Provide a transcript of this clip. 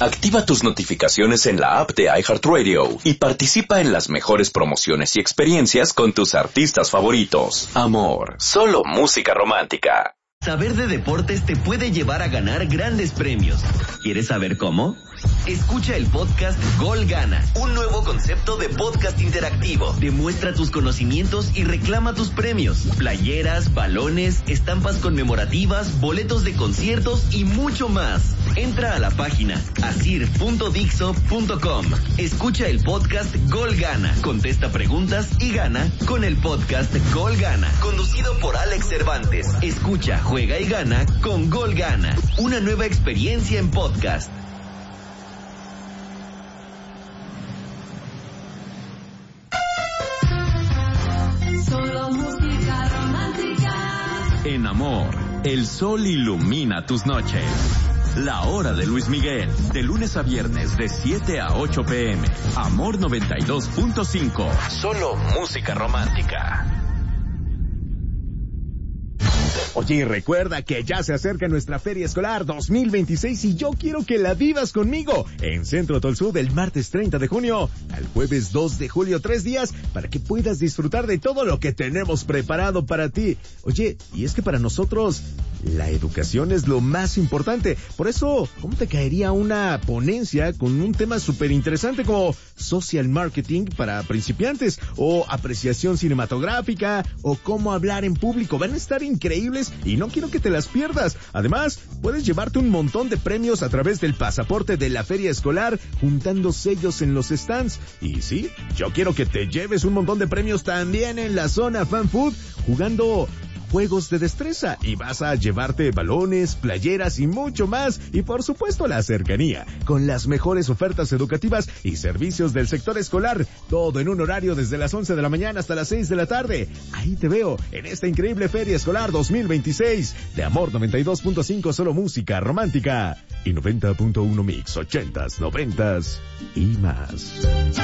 Activa tus notificaciones en la app de iHeartRadio y participa en las mejores promociones y experiencias con tus artistas favoritos. Amor, solo música romántica. Saber de deportes te puede llevar a ganar grandes premios. ¿Quieres saber cómo? Escucha el podcast Gol Gana, un nuevo concepto de podcast interactivo. Demuestra tus conocimientos y reclama tus premios. Playeras, balones, estampas conmemorativas, boletos de conciertos y mucho más. Entra a la página asir.dixo.com. Escucha el podcast Gol Gana. Contesta preguntas y gana con el podcast Gol Gana. Conducido por Alex Cervantes. Escucha, juega y gana con Gol Gana. Una nueva experiencia en podcast. Solo música romántica. En Amor, el sol ilumina tus noches. La hora de Luis Miguel, de lunes a viernes de 7 a 8 p.m. Amor 92.5. Solo música romántica. Oye, recuerda que ya se acerca nuestra Feria Escolar 2026 y yo quiero que la vivas conmigo en Centro Tolsud del martes 30 de junio al jueves 2 de julio, 3 días para que puedas disfrutar de todo lo que tenemos preparado para ti. Oye, y es que para nosotros la educación es lo más importante. Por eso, ¿cómo te caería una ponencia con un tema súper interesante como social marketing para principiantes o apreciación cinematográfica o cómo hablar en público? Van a estar increíbles y no quiero que te las pierdas. Además, puedes llevarte un montón de premios a través del pasaporte de la Feria Escolar juntando sellos en los stands. Y sí, yo quiero que te lleves un montón de premios también en la zona Fan Food jugando juegos de destreza y vas a llevarte balones, playeras y mucho más y por supuesto la cercanía con las mejores ofertas educativas y servicios del sector escolar, todo en un horario desde las 11 de la mañana hasta las 6 de la tarde. Ahí te veo en esta increíble Feria Escolar 2026 de Amor 92.5 solo música romántica y 90.1 mix 80s, 90s y más.